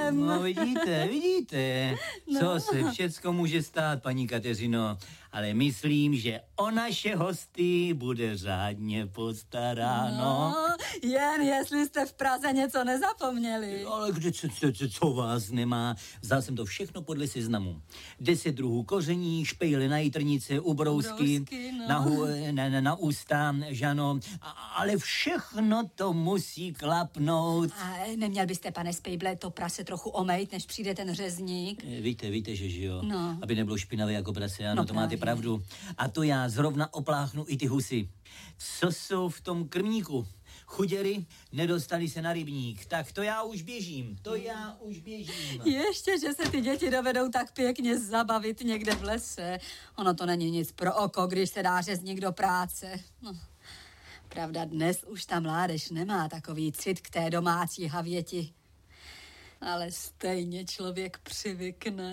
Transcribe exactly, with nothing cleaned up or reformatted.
Bohem. No vidíte, vidíte, No. co se všecko může stát, paní Kateřino, ale myslím, že o naše hosty bude řádně postaráno. No, jen jestli jste v Praze něco nezapomněli. Ale kde, co, co, co, co vás nemá? Vzal jsem to všechno podle seznamu. Deset druhů koření, špejly na jitrnice, ubrousky, Ubrousky, no. na, hu, na, na, na ústa, žano, a, ale všechno to musí klapnout. A neměl byste, pane Spejble, to prase trochu omejt, než přijde ten řezník? Víte, víte, že že jo? No. Aby nebylo špinavé jako prase, ano, No to máte právě. pravdu. A to já zrovna opláchnu i ty husy. Co jsou v tom krmníku? Chuděry nedostali se na rybník. Tak to já už běžím, to já už běžím. Ještě, že se ty děti dovedou tak pěkně zabavit někde v lese. Ono to není nic pro oko, když se dá řezník do práce. No. Pravda, dnes už ta mládež nemá takový cit k té domácí havěti. Ale stejně člověk přivykne.